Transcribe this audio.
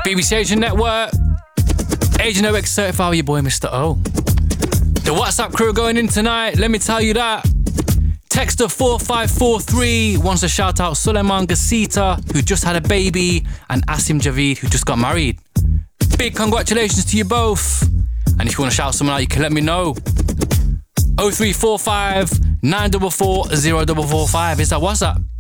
BBC Asian Network. Asian Network certified with your boy Mr. O. The WhatsApp crew going in tonight, let me tell you that. Texter 4543 wants to shout out Suleiman Gasita, who just had a baby, and Asim Javeed, who just got married. Big congratulations to you both. And if you want to shout someone out, you can let me know. 0345 944 0445 is that WhatsApp.